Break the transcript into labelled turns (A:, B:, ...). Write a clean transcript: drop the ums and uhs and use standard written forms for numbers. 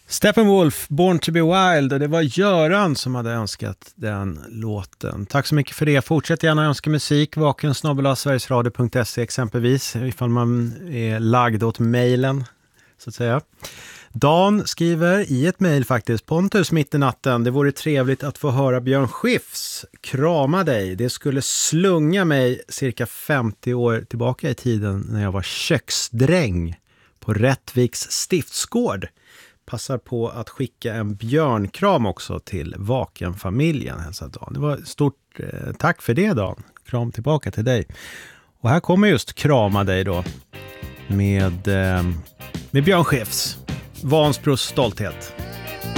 A: Steppenwolf, Born to be Wild, och det var Göran som hade önskat den låten. Tack så mycket för det. Fortsätt gärna önska musik, vaken@sverigesradio.se exempelvis, ifall man är lagd åt mejlen, så att säga. Dan skriver i ett mejl faktiskt: Pontus, mitt i natten, det vore trevligt att få höra Björn Skifs Krama dig. Det skulle slunga mig cirka 50 år tillbaka i tiden när jag var köksdräng på Rättviks stiftsgård. Passar på att skicka en björnkram också till Vaken-familjen, hälsar Dan. Det var stort tack för det, Dan. Kram tillbaka till dig. Och här kommer just Krama dig då med Björn Skifs Vansbros stolthet.